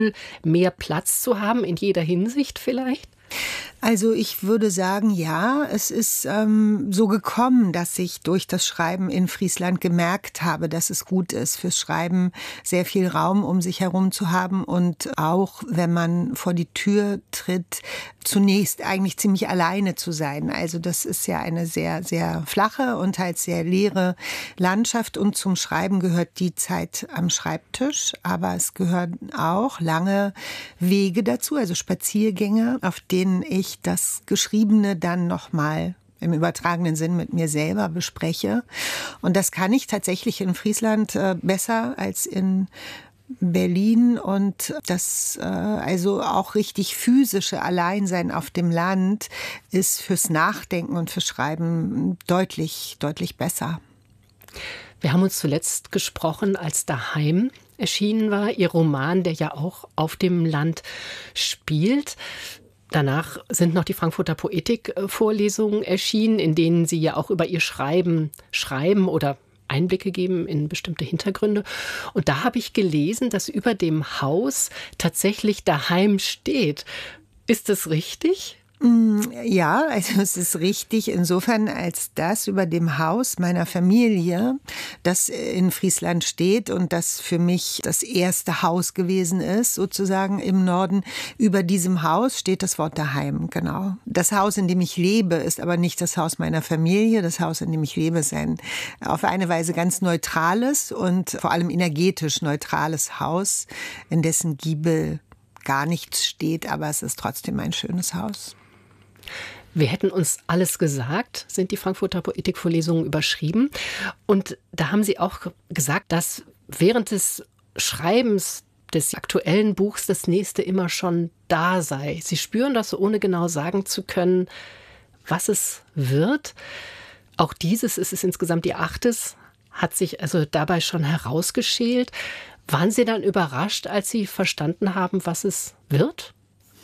mehr Platz zu haben in jeder Hinsicht vielleicht? Also ich würde sagen, ja, es ist so gekommen, dass ich durch das Schreiben in Friesland gemerkt habe, dass es gut ist, fürs Schreiben sehr viel Raum um sich herum zu haben und auch, wenn man vor die Tür tritt, zunächst eigentlich ziemlich alleine zu sein. Also das ist ja eine sehr, sehr flache und halt sehr leere Landschaft und zum Schreiben gehört die Zeit am Schreibtisch, aber es gehören auch lange Wege dazu, also Spaziergänge, auf denen ich das Geschriebene dann nochmal im übertragenen Sinn mit mir selber bespreche. Und das kann ich tatsächlich in Friesland besser als in Berlin und das also auch richtig physische Alleinsein auf dem Land ist fürs Nachdenken und fürs Schreiben deutlich, deutlich besser. Wir haben uns zuletzt gesprochen, als Daheim erschienen war, Ihr Roman, der ja auch auf dem Land spielt. Danach sind noch die Frankfurter Poetik-Vorlesungen erschienen, in denen Sie ja auch über Ihr Schreiben oder Einblicke geben in bestimmte Hintergründe. Und da habe ich gelesen, dass über dem Haus tatsächlich Daheim steht. Ist das richtig? Ja, also es ist richtig insofern, als das über dem Haus meiner Familie, das in Friesland steht und das für mich das erste Haus gewesen ist, sozusagen im Norden. Über diesem Haus steht das Wort Daheim, genau. Das Haus, in dem ich lebe, ist aber nicht das Haus meiner Familie. Das Haus, in dem ich lebe, ist ein auf eine Weise ganz neutrales und vor allem energetisch neutrales Haus, in dessen Giebel gar nichts steht, aber es ist trotzdem ein schönes Haus. Wir hätten uns alles gesagt, sind die Frankfurter Poetikvorlesungen überschrieben. Und da haben Sie auch gesagt, dass während des Schreibens des aktuellen Buchs das nächste immer schon da sei. Sie spüren das, ohne genau sagen zu können, was es wird. Auch dieses, es ist insgesamt Ihr 8., hat sich also dabei schon herausgeschält. Waren Sie dann überrascht, als Sie verstanden haben, was es wird?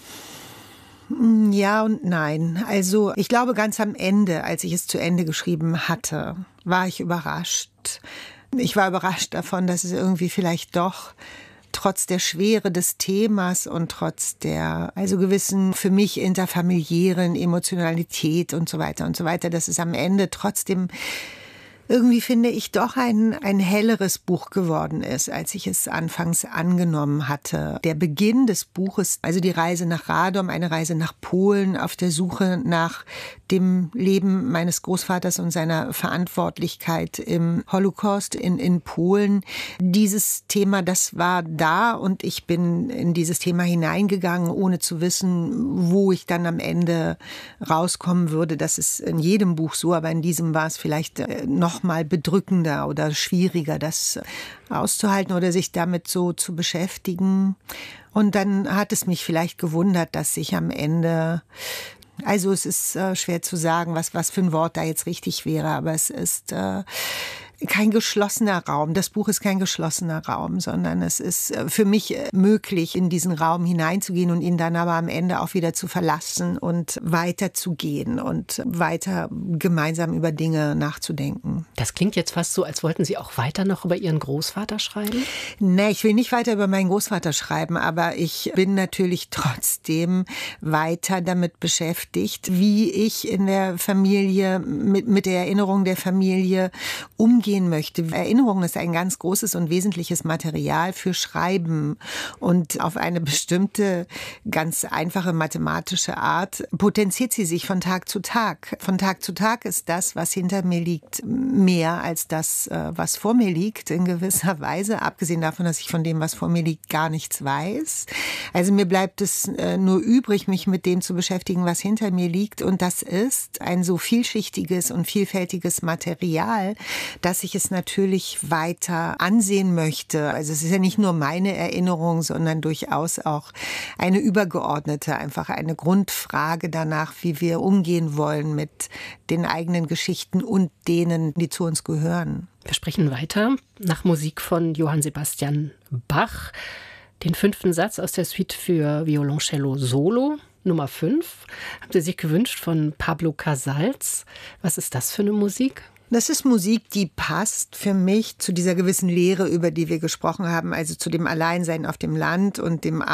Ja und nein. Also ich glaube, ganz am Ende, als ich es zu Ende geschrieben hatte, war ich überrascht. Ich war überrascht davon, dass es irgendwie vielleicht doch trotz der Schwere des Themas und trotz der also gewissen für mich interfamiliären Emotionalität und so weiter, dass es am Ende trotzdem irgendwie, finde ich, doch ein helleres Buch geworden ist, als ich es anfangs angenommen hatte. Der Beginn des Buches, also die Reise nach Radom, eine Reise nach Polen, auf der Suche nach dem Leben meines Großvaters und seiner Verantwortlichkeit im Holocaust in Polen. Dieses Thema, das war da und ich bin in dieses Thema hineingegangen, ohne zu wissen, wo ich dann am Ende rauskommen würde. Das ist in jedem Buch so, aber in diesem war es vielleicht noch mal bedrückender oder schwieriger, das auszuhalten oder sich damit so zu beschäftigen. Und dann hat es mich vielleicht gewundert, dass ich am Ende, also es ist schwer zu sagen, was für ein Wort da jetzt richtig wäre, aber es ist kein geschlossener Raum. Das Buch ist kein geschlossener Raum, sondern es ist für mich möglich, in diesen Raum hineinzugehen und ihn dann aber am Ende auch wieder zu verlassen und weiterzugehen und weiter gemeinsam über Dinge nachzudenken. Das klingt jetzt fast so, als wollten Sie auch weiter noch über Ihren Großvater schreiben? Nee, ich will nicht weiter über meinen Großvater schreiben, aber ich bin natürlich trotzdem weiter damit beschäftigt, wie ich in der Familie, mit der Erinnerung der Familie umgehen möchte. Erinnerung ist ein ganz großes und wesentliches Material für Schreiben und auf eine bestimmte, ganz einfache mathematische Art potenziert sie sich von Tag zu Tag. Von Tag zu Tag ist das, was hinter mir liegt, mehr als das, was vor mir liegt, in gewisser Weise, abgesehen davon, dass ich von dem, was vor mir liegt, gar nichts weiß. Also mir bleibt es nur übrig, mich mit dem zu beschäftigen, was hinter mir liegt, und das ist ein so vielschichtiges und vielfältiges Material, dass ich es natürlich weiter ansehen möchte. Also es ist ja nicht nur meine Erinnerung, sondern durchaus auch eine übergeordnete, einfach eine Grundfrage danach, wie wir umgehen wollen mit den eigenen Geschichten und denen, die zu uns gehören. Wir sprechen weiter nach Musik von Johann Sebastian Bach. Den 5. Satz aus der Suite für Violoncello Solo, Nummer 5, haben Sie sich gewünscht von Pablo Casals. Was ist das für eine Musik? Das ist Musik, die passt für mich zu dieser gewissen Leere, über die wir gesprochen haben, also zu dem Alleinsein auf dem Land und dem